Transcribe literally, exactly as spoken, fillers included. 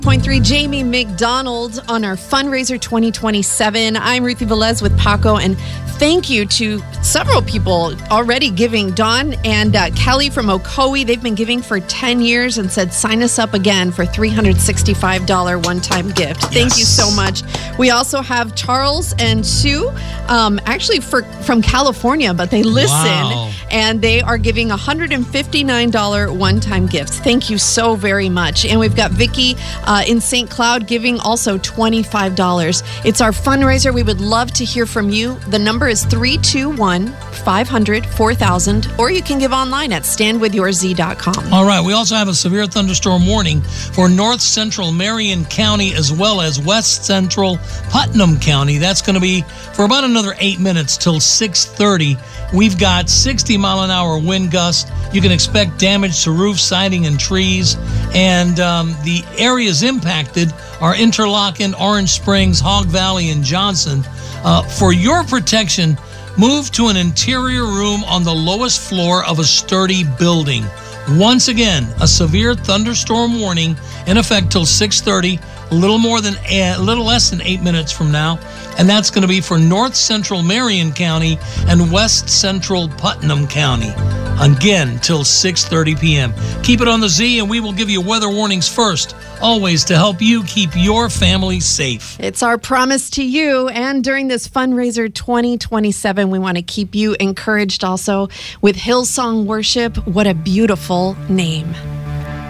Point three, Jamie McDonald on our fundraiser twenty twenty-seven. I'm Ruthie Velez with Paco, and thank you to several people already giving. Don and uh, Kelly from Ocoee, they've been giving for ten years and said sign us up again for three hundred sixty-five dollars one-time gift. Thank yes. you so much. We also have Charles and Sue, um, actually for, from California, but they listen, wow. and they are giving one hundred fifty-nine dollars one-time gifts. Thank you so very much. And we've got Vicky uh, in Saint Cloud giving also twenty-five dollars. It's our fundraiser. We would love to hear from you. The number is three two one, five hundred, four thousand, or you can give online at stand with your z dot com. All right. We also have a severe thunderstorm warning for north central Marion County as well as west central Putnam County. That's going to be for about another eight minutes till six thirty. We've got sixty mile an hour wind gust. You can expect damage to roof, siding, and trees. And um, the areas impacted are Interlochen, Orange Springs, Hog Valley, and Johnson. Uh, for your protection, move to an interior room on the lowest floor of a sturdy building. Once again, a severe thunderstorm warning in effect till six thirty, a little more than a little less than eight minutes from now, and that's going to be for north central Marion County and west central Putnam County. Again, till six thirty p.m. Keep it on the Z, and we will give you weather warnings first, always to help you keep your family safe. It's our promise to you. And during this fundraiser twenty twenty-seven, we want to keep you encouraged also with Hillsong Worship. What a beautiful name.